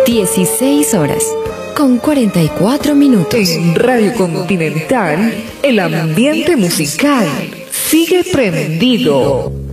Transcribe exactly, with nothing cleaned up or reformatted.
dieciséis horas con cuarenta y cuatro minutos. En Radio Continental, el ambiente musical sigue prendido.